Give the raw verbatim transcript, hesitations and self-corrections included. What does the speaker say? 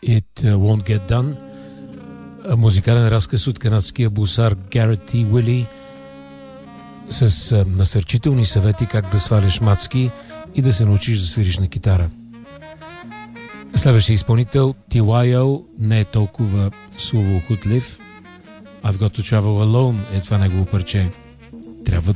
It Won't Get Done, музикален разказ от канадския бусар Гарет Т. Уили с насърчителни съвети как да сваляш мацки и да се научиш да свириш на китара. Следващия изпълнител Ти Уай О не е толкова словоохотлив. I've Got to Travel Alone е това негово парче. Трябва